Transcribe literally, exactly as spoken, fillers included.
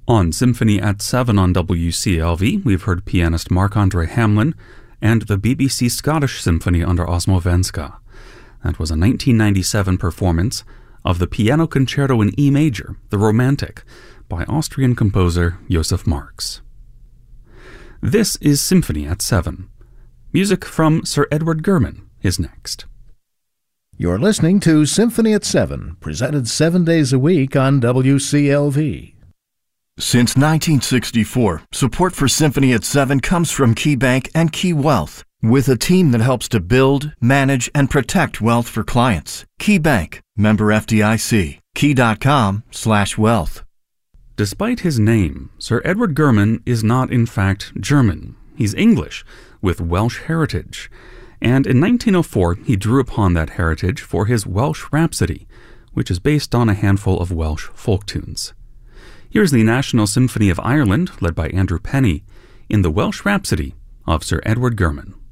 On Symphony at seven on W C L V, we've heard pianist Marc-Andre Hamlin and the B B C Scottish Symphony under Osmo Venska. That was a nineteen ninety-seven performance of the Piano Concerto in E major, The Romantic, by Austrian composer Josef Marx. This is Symphony at seven. Music from Sir Edward German is next. You're listening to Symphony at seven, presented seven days a week on W C L V. Since nineteen sixty-four, support for Symphony at seven comes from KeyBank and Key Wealth, with a team that helps to build, manage, and protect wealth for clients. KeyBank, member F D I C, key.com slash wealth. Despite his name, Sir Edward German is not in fact German. He's English, with Welsh heritage. And in nineteen oh four, he drew upon that heritage for his Welsh Rhapsody, which is based on a handful of Welsh folk tunes. Here's the National Symphony of Ireland, led by Andrew Penny, in the Welsh Rhapsody of Sir Edward German.